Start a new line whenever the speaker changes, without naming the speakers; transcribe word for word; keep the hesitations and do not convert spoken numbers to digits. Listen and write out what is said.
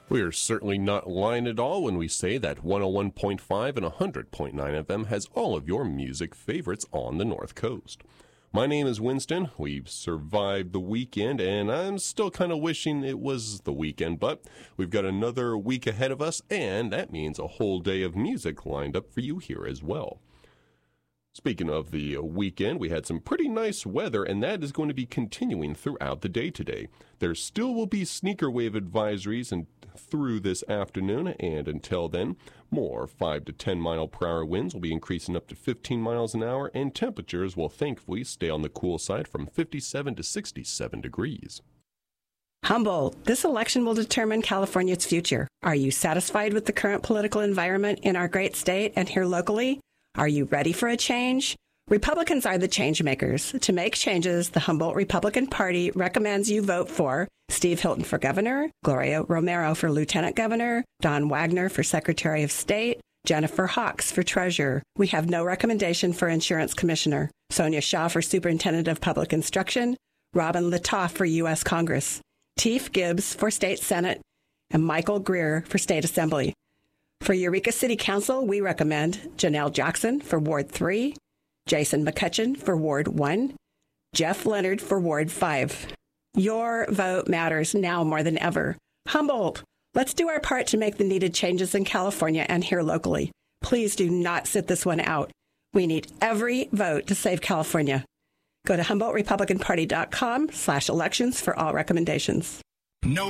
We're certainly not lying at all when we say that one oh one point five and one hundred point nine F M has all of your music favorites on the North Coast. My name is Winston. We've survived the weekend, and I'm still kind of wishing it was the weekend, but we've got another week ahead of us, and that means a whole day of music lined up for you here as well. Speaking of the weekend, we had some pretty nice weather, and that is going to be continuing throughout the day today. There still will be sneaker wave advisories and through this afternoon, and until then, more five to ten mile per hour winds will be increasing up to fifteen miles an hour, and temperatures will thankfully stay on the cool side from fifty-seven to sixty-seven degrees.
Humboldt, this election will determine California's future. Are you satisfied with the current political environment in our great state and here locally? Are you ready for a change? Republicans are the change makers. To make changes, the Humboldt Republican Party recommends you vote for Steve Hilton for governor, Gloria Romero for lieutenant governor, Don Wagner for secretary of state, Jennifer Hawks for treasurer. We have no recommendation for insurance commissioner, Sonia Shaw for superintendent of public instruction, Robin Latoff for U S Congress, Teef Gibbs for state senate, and Michael Greer for state assembly. For Eureka City Council, we recommend Janelle Jackson for Ward three, Jason McCutcheon for Ward one, Jeff Leonard for Ward five. Your vote matters now more than ever. Humboldt, let's do our part to make the needed changes in California and here locally. Please do not sit this one out. We need every vote to save California. Go to Humboldt Republican Party dot com slash elections for all recommendations.
No